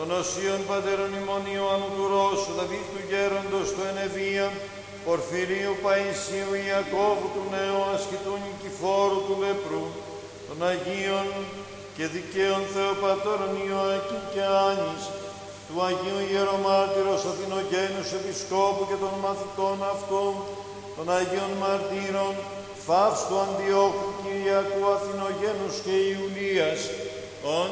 των οσίων πατέρων ημών Ιωάννου του Ρώσου, Δαβίδ του Γέροντος του Ενεβία, Πορφυρίου Παϊσίου, Ιακώβου του Νέου, Ασκητού Νικηφόρου του Λεπρού, των Αγίων και δικαίων Θεοπατώρων Ιωακή και Άνης, του Αγίου Ιερομάρτυρος Αθηνογένους Επισκόπου και των μαθητών αυτού, των Αγίων Μαρτύρων, Φαύστου Αντιόχου, Κυριακού Αθηνογένους και Ιουλίας, των